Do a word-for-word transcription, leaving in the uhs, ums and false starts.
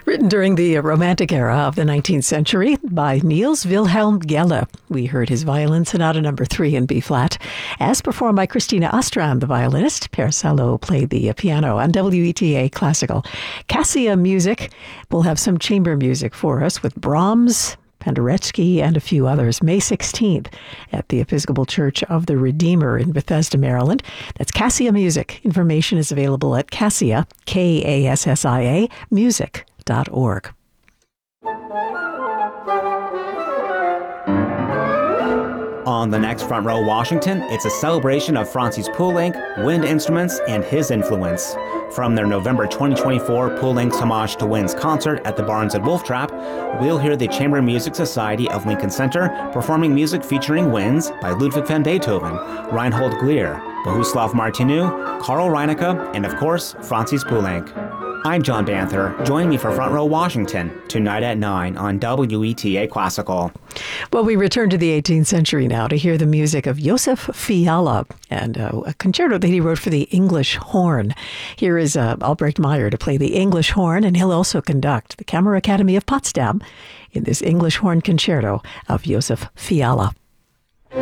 Written during the Romantic era of the nineteenth century by Niels Wilhelm Gelle. We heard his Violin Sonata number three in B-flat, as performed by Christina Ostrom, the violinist. Per Salo played the piano on W E T A Classical. Cassia Music will have some chamber music for us with Brahms, Penderecki, and a few others, May sixteenth at the Episcopal Church of the Redeemer in Bethesda, Maryland. That's Cassia Music. Information is available at Cassia, K A S S I A, music dot org. On the next Front Row Washington, it's a celebration of Francis Poulenc, wind instruments, and his influence. From their November twenty twenty-four Poulenc's Homage to Winds concert at the Barnes at Wolf Trap, we'll hear the Chamber Music Society of Lincoln Center performing music featuring winds by Ludwig van Beethoven, Reinhold Glier, Bohuslav Martinu, Karl Reinecke, and of course, Francis Poulenc. I'm John Banther. Join me for Front Row Washington tonight at nine on W E T A Classical. Well, we return to the eighteenth century now to hear the music of Josef Fiala and uh, a concerto that he wrote for the English horn. Here is uh, Albrecht Meyer to play the English horn, and he'll also conduct the Kammer Academy of Potsdam in this English horn concerto of Josef Fiala.